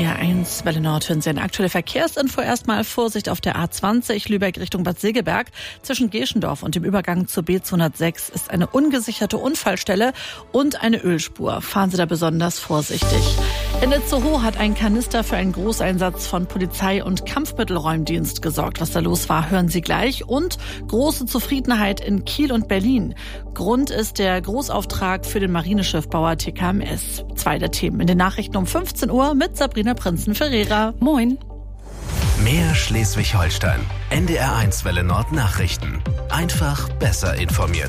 NDR1 Welle Nord hören Sie eine aktuelle Verkehrsinfo. Erstmal Vorsicht auf der A20 Lübeck Richtung Bad Segeberg. Zwischen Geschendorf und dem Übergang zur B206 ist eine ungesicherte Unfallstelle und eine Ölspur. Fahren Sie da besonders vorsichtig. In Itzehoe hat ein Kanister für einen Großeinsatz von Polizei und Kampfmittelräumdienst gesorgt. Was da los war, hören Sie gleich. Und große Zufriedenheit in Kiel und Berlin. Grund ist der Großauftrag für den Marineschiffbauer TKMS. 2 der Themen in den Nachrichten um 15 Uhr mit Sabrina Prinzen-Ferreira. Moin. Mehr Schleswig-Holstein. NDR1 Welle Nord Nachrichten. Einfach besser informiert.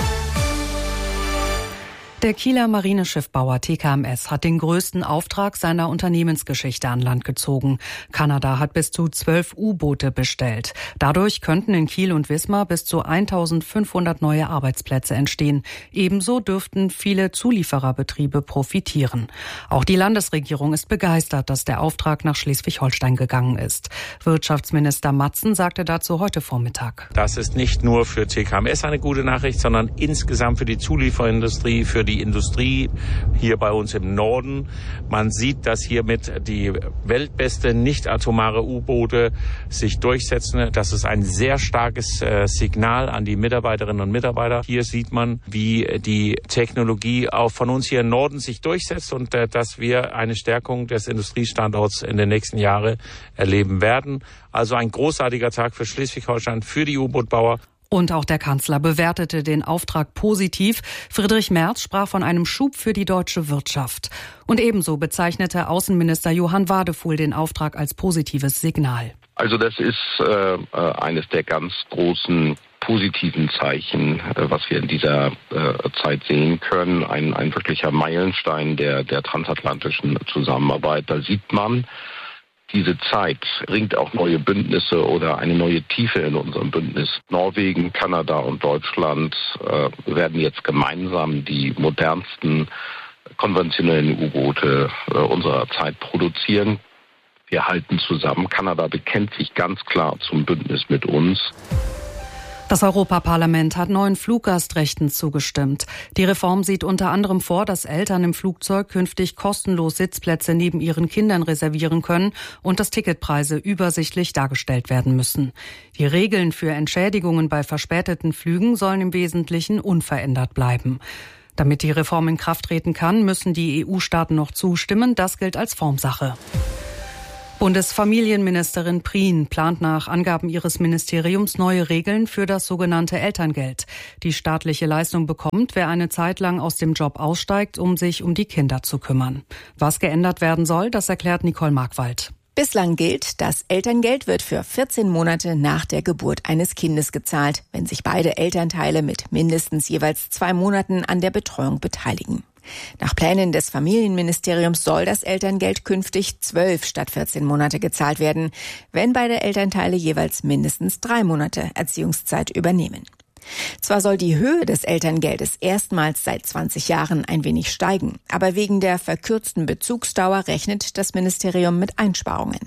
Der Kieler Marineschiffbauer TKMS hat den größten Auftrag seiner Unternehmensgeschichte an Land gezogen. Kanada hat bis zu 12 U-Boote bestellt. Dadurch könnten in Kiel und Wismar bis zu 1500 neue Arbeitsplätze entstehen. Ebenso dürften viele Zuliefererbetriebe profitieren. Auch die Landesregierung ist begeistert, dass der Auftrag nach Schleswig-Holstein gegangen ist. Wirtschaftsminister Matzen sagte dazu heute Vormittag. Das ist nicht nur für TKMS eine gute Nachricht, sondern insgesamt für die Zulieferindustrie, für die Industrie hier bei uns im Norden. Man sieht, dass hiermit die weltbeste nicht-atomare U-Boote sich durchsetzen. Das ist ein sehr starkes Signal an die Mitarbeiterinnen und Mitarbeiter. Hier sieht man, wie die Technologie auch von uns hier im Norden sich durchsetzt und dass wir eine Stärkung des Industriestandorts in den nächsten Jahren erleben werden. Also ein großartiger Tag für Schleswig-Holstein, für die U-Bootbauer. Und auch der Kanzler bewertete den Auftrag positiv. Friedrich Merz sprach von einem Schub für die deutsche Wirtschaft. Und ebenso bezeichnete Außenminister Johann Wadefuhl den Auftrag als positives Signal. Also das ist eines der ganz großen positiven Zeichen, was wir in dieser Zeit sehen können. Ein wirklicher Meilenstein der transatlantischen Zusammenarbeit. Da sieht man, diese Zeit bringt auch neue Bündnisse oder eine neue Tiefe in unserem Bündnis. Norwegen, Kanada und Deutschland werden jetzt gemeinsam die modernsten konventionellen U-Boote unserer Zeit produzieren. Wir halten zusammen. Kanada bekennt sich ganz klar zum Bündnis mit uns. Das Europaparlament hat neuen Fluggastrechten zugestimmt. Die Reform sieht unter anderem vor, dass Eltern im Flugzeug künftig kostenlos Sitzplätze neben ihren Kindern reservieren können und dass Ticketpreise übersichtlich dargestellt werden müssen. Die Regeln für Entschädigungen bei verspäteten Flügen sollen im Wesentlichen unverändert bleiben. Damit die Reform in Kraft treten kann, müssen die EU-Staaten noch zustimmen. Das gilt als Formsache. Bundesfamilienministerin Prien plant nach Angaben ihres Ministeriums neue Regeln für das sogenannte Elterngeld. Die staatliche Leistung bekommt, wer eine Zeit lang aus dem Job aussteigt, um sich um die Kinder zu kümmern. Was geändert werden soll, das erklärt Nicole Markwald. Bislang gilt, das Elterngeld wird für 14 Monate nach der Geburt eines Kindes gezahlt, wenn sich beide Elternteile mit mindestens jeweils 2 Monaten an der Betreuung beteiligen. Nach Plänen des Familienministeriums soll das Elterngeld künftig 12 statt 14 Monate gezahlt werden, wenn beide Elternteile jeweils mindestens 3 Monate Erziehungszeit übernehmen. Zwar soll die Höhe des Elterngeldes erstmals seit 20 Jahren ein wenig steigen, aber wegen der verkürzten Bezugsdauer rechnet das Ministerium mit Einsparungen.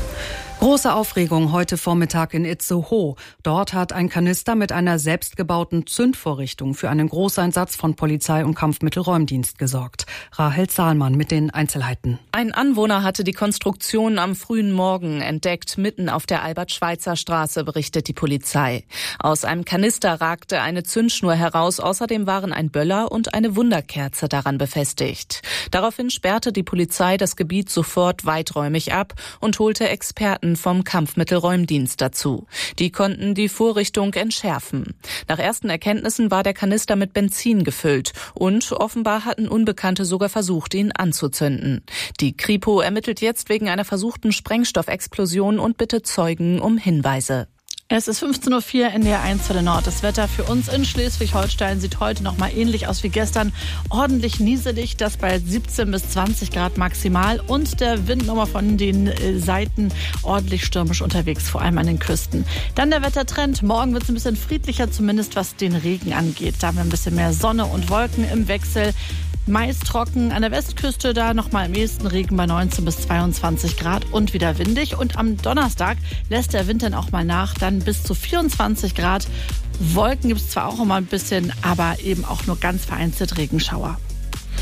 Große Aufregung heute Vormittag in Itzehoe. Dort hat ein Kanister mit einer selbstgebauten Zündvorrichtung für einen Großeinsatz von Polizei und Kampfmittelräumdienst gesorgt. Rahel Zahlmann mit den Einzelheiten. Ein Anwohner hatte die Konstruktion am frühen Morgen entdeckt, mitten auf der Albert-Schweitzer-Straße, berichtet die Polizei. Aus einem Kanister ragte eine Zündschnur heraus. Außerdem waren ein Böller und eine Wunderkerze daran befestigt. Daraufhin sperrte die Polizei das Gebiet sofort weiträumig ab und holte Experten vom Kampfmittelräumdienst dazu. Die konnten die Vorrichtung entschärfen. Nach ersten Erkenntnissen war der Kanister mit Benzin gefüllt und offenbar hatten Unbekannte sogar versucht, ihn anzuzünden. Die Kripo ermittelt jetzt wegen einer versuchten Sprengstoffexplosion und bittet Zeugen um Hinweise. Es ist 15.04 Uhr in NDR1 Welle Nord. Das Wetter für uns in Schleswig-Holstein sieht heute noch mal ähnlich aus wie gestern. Ordentlich nieselig, das bei 17 bis 20 Grad maximal. Und der Wind nochmal von den Seiten ordentlich stürmisch unterwegs, vor allem an den Küsten. Dann der Wettertrend. Morgen wird es ein bisschen friedlicher, zumindest was den Regen angeht. Da haben wir ein bisschen mehr Sonne und Wolken im Wechsel. Meist trocken an der Westküste, da nochmal im ehesten Regen bei 19 bis 22 Grad und wieder windig. Und am Donnerstag lässt der Wind dann auch mal nach, dann bis zu 24 Grad. Wolken gibt es zwar auch immer ein bisschen, aber eben auch nur ganz vereinzelt Regenschauer.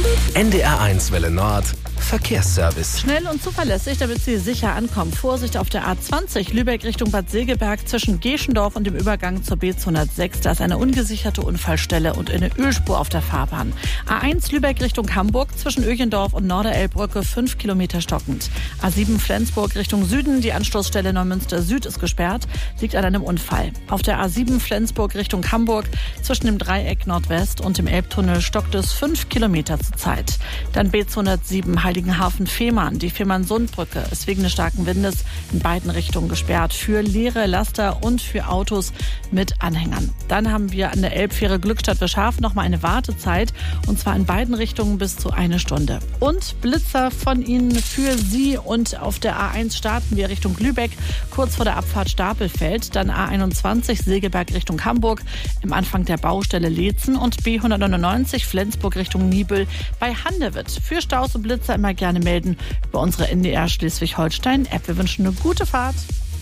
NDR1 Welle Nord Verkehrsservice. Schnell und zuverlässig, damit Sie sicher ankommen. Vorsicht auf der A20 Lübeck Richtung Bad Segeberg zwischen Geschendorf und dem Übergang zur B206. Da ist eine ungesicherte Unfallstelle und eine Ölspur auf der Fahrbahn. A1 Lübeck Richtung Hamburg zwischen Öchendorf und Norderelbbrücke 5 Kilometer stockend. A7 Flensburg Richtung Süden, die Anschlussstelle Neumünster Süd ist gesperrt, liegt an einem Unfall. Auf der A7 Flensburg Richtung Hamburg zwischen dem Dreieck Nordwest und dem Elbtunnel stockt es 5 Kilometer zurzeit. Dann B207 Heiligenhafen-Fehmarn. Die Fehmarn-Sundbrücke ist wegen des starken Windes in beiden Richtungen gesperrt. Für leere Laster und für Autos mit Anhängern. Dann haben wir an der Elbfähre Glückstadt-Wischhafen noch mal eine Wartezeit. Und zwar in beiden Richtungen bis zu 1 Stunde. Und Blitzer von Ihnen für Sie. Und auf der A1 starten wir Richtung Lübeck, kurz vor der Abfahrt Stapelfeld. Dann A21 Segeberg Richtung Hamburg im Anfang der Baustelle Leetzen. Und B199 Flensburg Richtung Niebüll bei Handewitt. Für Staus und Blitzer immer gerne melden über unsere NDR Schleswig-Holstein-App. Wir wünschen eine gute Fahrt.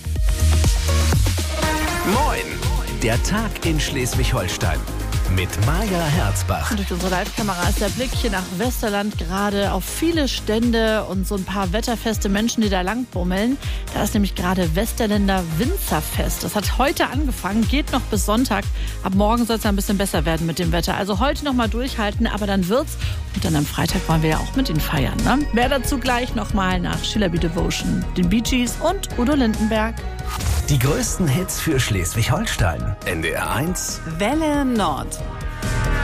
Moin! Der Tag in Schleswig-Holstein mit Maja Herzbach. Und durch unsere Live-Kamera ist der Blick hier nach Westerland gerade auf viele Stände und so ein paar wetterfeste Menschen, die da lang bummeln. Da ist nämlich gerade Westerländer Winzerfest. Das hat heute angefangen, geht noch bis Sonntag. Ab morgen soll es ein bisschen besser werden mit dem Wetter. Also heute noch mal durchhalten, aber dann wird's. Und dann am Freitag wollen wir ja auch mit Ihnen feiern. Ne? Mehr dazu gleich nochmal nach Sheila B. Devotion, den Bee Gees und Udo Lindenberg. Die größten Hits für Schleswig-Holstein. NDR1 Welle Nord.